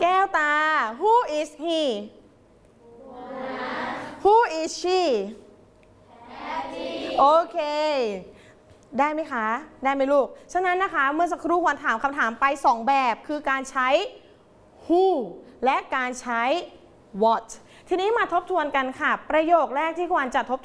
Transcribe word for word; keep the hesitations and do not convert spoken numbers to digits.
แก้วตา Who is he Who is she โอเคได้ไหมคะได้ไหมลูกฉะนั้นนะคะเมื่อสักครู่ควรถามคำถามไปสองแบบคือการใช้ who และการใช้ what ทีนี้มาทบทวนกันค่ะประโยคแรกที่ควรจะทบ